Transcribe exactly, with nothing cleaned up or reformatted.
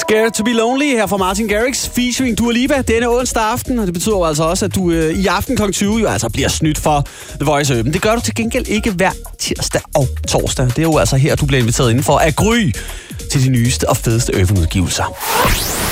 Scared to be Lonely her fra Martin Garrix, featuring Dua Lipa denne onsdag aften. Og det betyder jo altså også, at du øh, i aften klokken tyve jo altså bliver snydt for The Voice Open. Det gør du til gengæld ikke hver tirsdag og torsdag. Det er jo altså her, du bliver inviteret indenfor at Gry til de nyeste og fedeste Open-udgivelser.